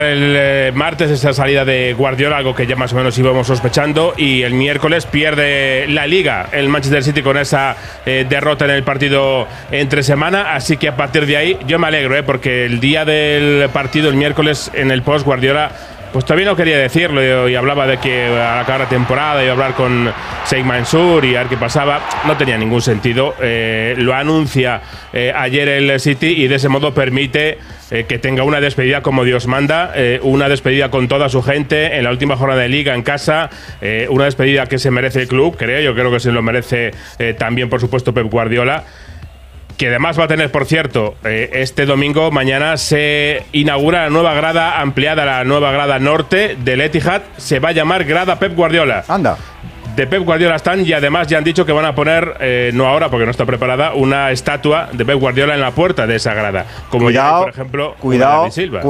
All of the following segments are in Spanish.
El martes esa salida de Guardiola, algo que ya más o menos íbamos sospechando, y el miércoles pierde la Liga el Manchester City con esa derrota en el partido entre semana, así que a partir de ahí yo me alegro, porque el día del partido, el miércoles, en el post Guardiola, pues todavía no quería decirlo y hablaba de que al acabar la temporada iba a hablar con Sheikh Mansour y a ver qué pasaba. No tenía ningún sentido. Lo anuncia ayer el City y de ese modo permite que tenga una despedida como Dios manda, una despedida con toda su gente en la última jornada de Liga en casa, una despedida que se merece el club, yo creo que se lo merece también, por supuesto, Pep Guardiola. Que además va a tener, por cierto, este domingo, mañana, se inaugura la nueva grada ampliada, la nueva grada norte del Etihad. Se va a llamar grada Pep Guardiola. Anda. De Pep Guardiola están, y además ya han dicho que van a poner, no ahora porque no está preparada, una estatua de Pep Guardiola en la puerta de esa grada. Como ya, por ejemplo, cuidado, Silva.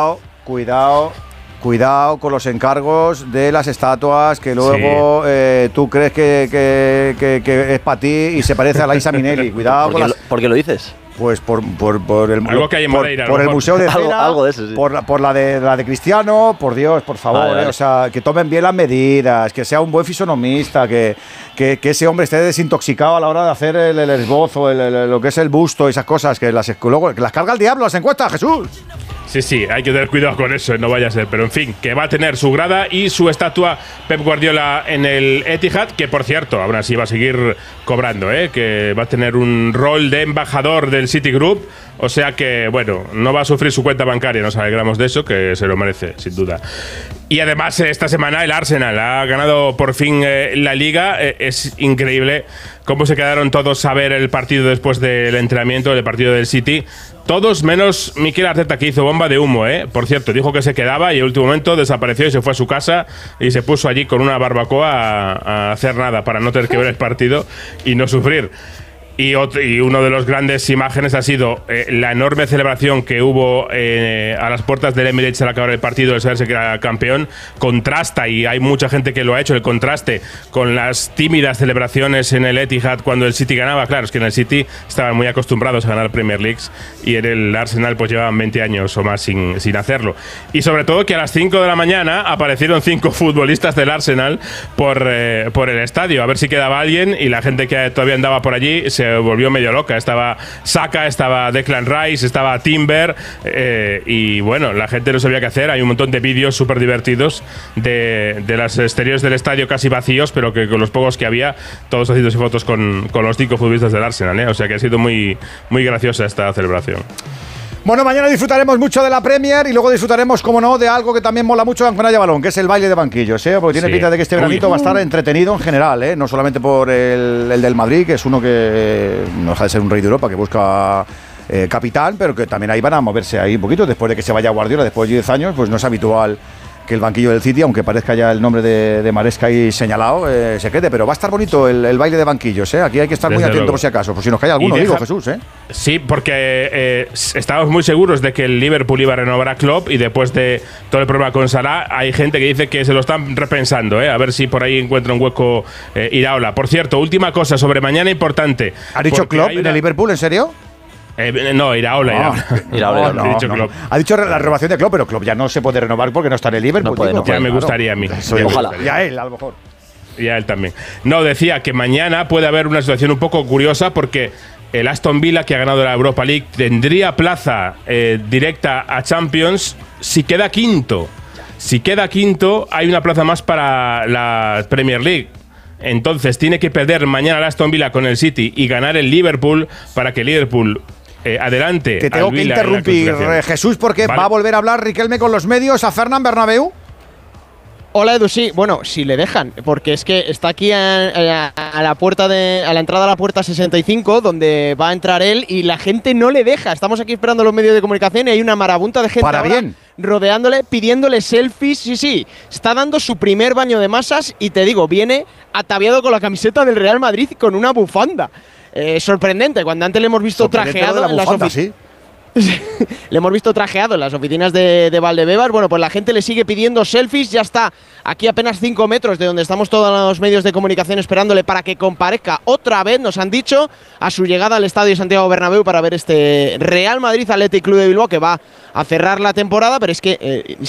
Cuidado con los encargos de las estatuas que luego tú crees que es para ti y se parece a Laisa Minnelli. Cuidado ¿Por qué lo dices? Pues por el algo que hay en Madeira, por el museo de cera, algo de eso, sí. por la de Cristiano, por Dios, por favor, vale. O sea, que tomen bien las medidas, que sea un buen fisonomista, que ese hombre esté desintoxicado a la hora de hacer el esbozo, lo que es el busto, esas cosas, que las carga el diablo, las encuestas, Jesús. Sí, hay que tener cuidado con eso, no vaya a ser. Pero en fin, que va a tener su grada y su estatua Pep Guardiola en el Etihad, que por cierto, ahora sí va a seguir cobrando, que va a tener un rol de embajador del Citigroup. O sea que, bueno, no va a sufrir su cuenta bancaria, nos alegramos de eso, que se lo merece, sin duda. Y además, esta semana el Arsenal ha ganado por fin la Liga. Es increíble cómo se quedaron todos a ver el partido después del entrenamiento, del partido del City. Todos menos Mikel Arteta, que hizo bomba de humo, Por cierto, dijo que se quedaba y en el último momento desapareció y se fue a su casa y se puso allí con una barbacoa a hacer nada para no tener que ver el partido y no sufrir. Y uno de los grandes imágenes ha sido la enorme celebración que hubo a las puertas del Emirates al acabar el partido, el saberse que era campeón. Contrasta, y hay mucha gente que lo ha hecho, el contraste con las tímidas celebraciones en el Etihad cuando el City ganaba. Claro, es que en el City estaban muy acostumbrados a ganar Premier Leagues y en el Arsenal pues llevaban 20 años o más sin hacerlo. Y sobre todo que a las 5 de la mañana aparecieron 5 futbolistas del Arsenal por el estadio, a ver si quedaba alguien, y la gente que todavía andaba por allí se volvió medio loca. Estaba Saka, estaba Declan Rice, estaba Timber, y bueno, la gente no sabía qué hacer. Hay un montón de vídeos súper divertidos de los exteriores del estadio casi vacíos, pero que con los pocos que había, todos haciéndose fotos con los 5 futbolistas del Arsenal, O sea que ha sido muy, muy graciosa esta celebración. Bueno, mañana disfrutaremos mucho de la Premier y luego disfrutaremos, como no, de algo que también mola mucho en Canalla Balón, que es el baile de banquillos, porque tiene pinta de que este veranito va a estar entretenido en general, no solamente por el del Madrid, que es uno que no deja de ser un rey de Europa, que busca capitán, pero que también ahí van a moverse ahí un poquito, después de que se vaya Guardiola, después de 10 años, pues no es habitual que el banquillo del City, aunque parezca ya el nombre de Maresca ahí señalado, se quede, pero va a estar bonito el baile de banquillos, Aquí hay que estar muy atento por si acaso, por si nos cae alguno, digo, Jesús, Sí, porque estábamos muy seguros de que el Liverpool iba a renovar a Klopp, y después de todo el problema con Salah, hay gente que dice que se lo están repensando, a ver si por ahí encuentra un hueco Iraola. Por cierto, última cosa sobre mañana importante. ¿Ha dicho Klopp en el Liverpool, en serio? No, Iraola. No. Ha dicho la renovación de Klopp, pero Klopp ya no se puede renovar porque no está en el Liverpool. Ya me gustaría a mí. Ojalá. Y a él, a lo mejor. Y a él también. No, decía que mañana puede haber una situación un poco curiosa, porque el Aston Villa, que ha ganado la Europa League, tendría plaza directa a Champions si queda quinto. Si queda quinto, hay una plaza más para la Premier League. Entonces tiene que perder mañana el Aston Villa con el City y ganar el Liverpool para que el Liverpool adelante. Te tengo que interrumpir, Jesús, porque va a volver a hablar Riquelme con los medios a Fernán Bernabéu. Hola, Edu, sí, bueno, si le dejan, porque es que está aquí a la puerta a la entrada a la puerta 65, donde va a entrar él, y la gente no le deja. Estamos aquí esperando los medios de comunicación y hay una marabunta de gente rodeándole, pidiéndole selfies. Sí, está dando su primer baño de masas y te digo, viene ataviado con la camiseta del Real Madrid y con una bufanda. Sorprendente, cuando antes le hemos visto trajeado en las oficinas. Le hemos visto trajeado en las oficinas de Valdebebas. Bueno, pues la gente le sigue pidiendo selfies. Ya está aquí apenas 5 metros de donde estamos todos los medios de comunicación esperándole para que comparezca otra vez, nos han dicho, a su llegada al estadio Santiago Bernabéu para ver este Real Madrid Athletic Club de Bilbao, que va a cerrar la temporada. Pero es que